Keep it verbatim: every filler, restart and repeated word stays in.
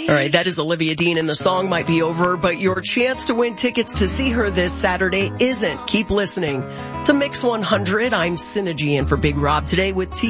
All right, that is Olivia Dean, and the song might be over, but your chance to win tickets to see her this Saturday isn't. Keep listening to Mix one hundred. I'm Synergy in for Big Rob today with T.